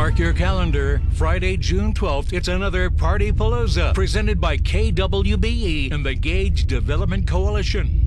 Mark your calendar. Friday, June 12th, it's another Party Palooza presented by KWBE and the Gage Development Coalition.